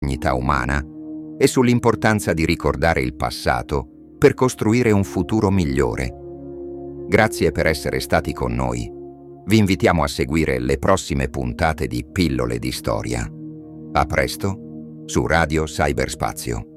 dignità umana e sull'importanza di ricordare il passato per costruire un futuro migliore. Grazie per essere stati con noi. Vi invitiamo a seguire le prossime puntate di Pillole di Storia. A presto su Radio Cyberspazio.